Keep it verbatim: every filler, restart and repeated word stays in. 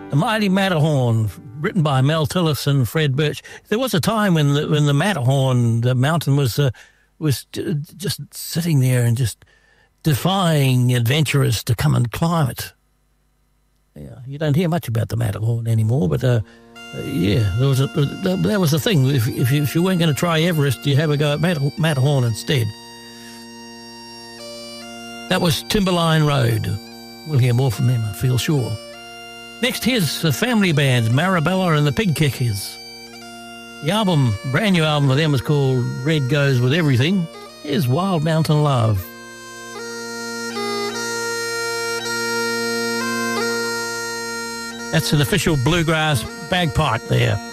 The Mighty Matterhorn, written by Mel Tillis and Fred Birch. There was a time when the, when the Matterhorn, the mountain, was uh, was just sitting there and just defying adventurers to come and climb it. Yeah, you don't hear much about the Matterhorn anymore, but uh, uh, yeah, there was a, uh, that was the thing. If, if, you, if you weren't going to try Everest, you have a go at Matter, Matterhorn instead. That was Timberline Road. We'll hear more from them, I feel sure. Next, here's the family band, Marabella and the Pig Kickers. The album, brand new album of them, is called Red Goes With Everything. Here's Wild Mountain Love. That's an official bluegrass bagpipe there.